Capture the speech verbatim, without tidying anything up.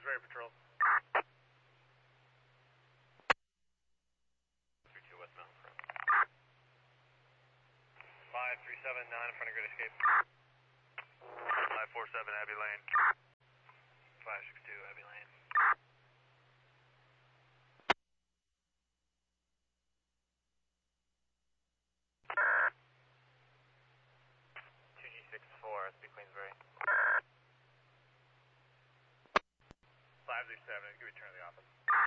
Queensbury Patrol. three two West Mountain Front. five three seven nine, front of Great Escape. five four seven Abbey Lane. five six two Abbey Lane. two G six four, S B Queensbury. five zero seven, give me turn to the office.